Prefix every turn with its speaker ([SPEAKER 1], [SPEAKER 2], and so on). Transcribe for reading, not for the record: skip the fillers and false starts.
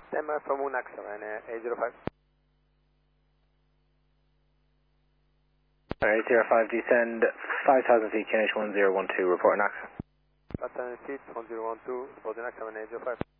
[SPEAKER 1] Stand by from UNAXA, man, 805.
[SPEAKER 2] Alright, 805, descend 5,000 feet, QNH 1012, report AXA.
[SPEAKER 1] 5,000 feet, 1012, report AXA, man, 805.